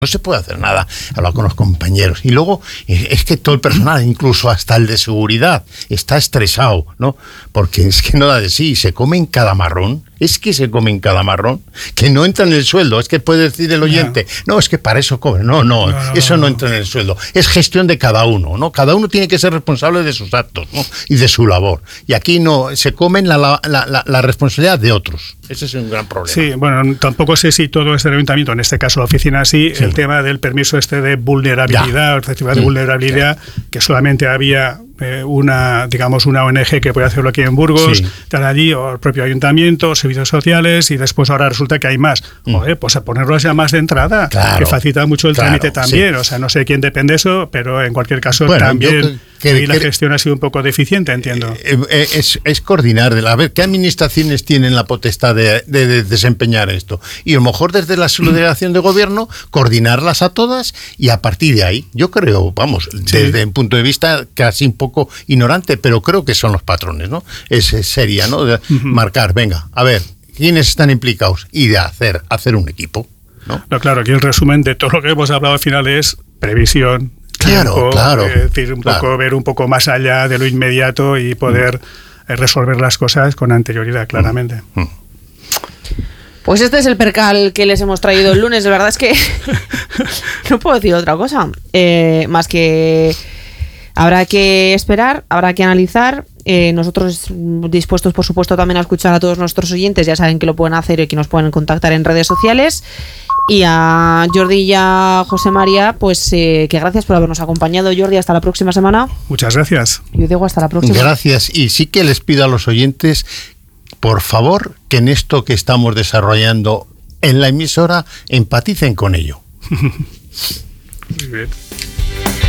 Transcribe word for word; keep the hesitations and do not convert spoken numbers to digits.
No se puede hacer nada, hablar con los compañeros. Y luego es que todo el personal, incluso hasta el de seguridad, está estresado, ¿no? Porque es que no da de sí, se comen cada marrón. Es que se comen cada marrón, que no entra en el sueldo. Es que puede decir el oyente, no, no es que para eso cobran. No, no, no, no, eso no entra en el sueldo. Es gestión de cada uno, ¿no? Cada uno tiene que ser responsable de sus actos, ¿no? Y de su labor. Y aquí no, se comen la, la, la, la responsabilidad de otros. Ese es un gran problema. Sí, bueno, tampoco sé si todo este ayuntamiento, en este caso la oficina sí, sí. El tema del permiso este de vulnerabilidad, el certificado de vulnerabilidad, sí. Que solamente había eh, una, digamos, una O N G que puede hacerlo aquí en Burgos, sí. Estar allí, o el propio ayuntamiento, servicios sociales, y después ahora resulta que hay más. Mm. Joder, pues a ponerlo ya más de entrada, claro, que facilita mucho el claro, trámite también. Sí. O sea, no sé quién depende de eso, pero en cualquier caso bueno, también que, que, la gestión ha sido un poco deficiente, entiendo. Eh, eh, es, es coordinar, a ver, ¿qué administraciones tienen la potestad de, de, de desempeñar esto? Y a lo mejor desde la subdelegación de gobierno, coordinarlas a todas y a partir de ahí, yo creo, vamos, sí. Desde un punto de vista casi un poco ignorante, pero creo que son los patrones, ¿no? Es sería, ¿no? De uh-huh. Marcar, venga, a ver, ¿quiénes están implicados? Y de hacer, hacer un equipo, ¿no? No, claro, aquí el resumen de todo lo que hemos hablado al final es previsión. Claro, tiempo, claro. Es decir, un claro. poco ver un poco más allá de lo inmediato y poder uh-huh. resolver las cosas con anterioridad, claramente. Uh-huh. Pues este es el percal que les hemos traído el lunes. De verdad es que no puedo decir otra cosa. Eh, más que habrá que esperar, habrá que analizar. Eh, nosotros dispuestos, por supuesto, también a escuchar a todos nuestros oyentes. Ya saben que lo pueden hacer y que nos pueden contactar en redes sociales. Y a Jordi y a José María, pues eh, que gracias por habernos acompañado. Jordi, hasta la próxima semana. Muchas gracias. Yo digo hasta la próxima. Gracias. Y sí que les pido a los oyentes, por favor, que en esto que estamos desarrollando en la emisora empaticen con ello. Muy bien.